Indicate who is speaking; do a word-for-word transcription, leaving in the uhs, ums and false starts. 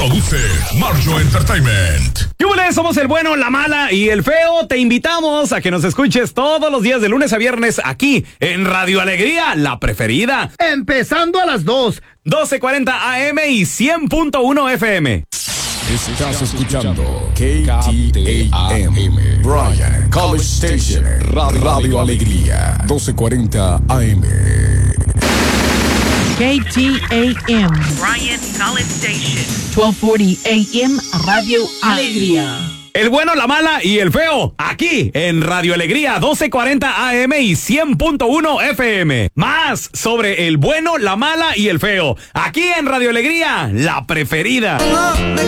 Speaker 1: Produce Marjo Entertainment.
Speaker 2: ¡Yúbales! Somos el bueno, la mala y el feo. Te invitamos a que nos escuches todos los días de lunes a viernes aquí en Radio Alegría, la preferida.
Speaker 3: Empezando a las dos.
Speaker 2: doce cuarenta A M y cien punto uno F M.
Speaker 1: Estás escuchando K T A M, Bryan College Station, Radio, Radio Alegría, doce cuarenta A M.
Speaker 4: K T A M,
Speaker 5: Bryan College Station,
Speaker 4: doce cuarenta A M, Radio Alegría.
Speaker 2: El bueno, la mala y el feo, aquí en Radio Alegría, doce cuarenta A M y cien punto uno F M. Más sobre el bueno, la mala y el feo, aquí en Radio Alegría, la preferida.